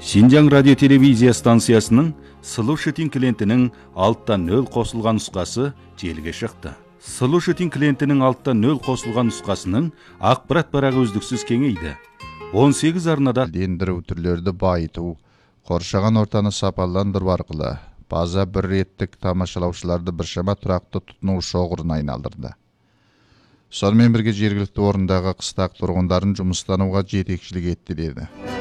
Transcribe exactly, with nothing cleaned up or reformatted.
Шинжаң радио телевизия станциясының Слушатель клиентінің алттан нөл қосылған нұсқасы желіге шықты. Слушатель клиентінің алттан нөл қосылған нұсқасының ақпарат парағы үздіксіз кеңейді. он сегіз арнада дендіру түрлерді байыту, қоршаған ортаны сапаландыру арқылы база бір реттік тамашалаушыларды біршама тұрақты тұтыну шоғырына айналдырды. Сонымен бірге жергілікті орындағы қыстақ тұрғындарын жұмыстануға жетекшілік етті деді.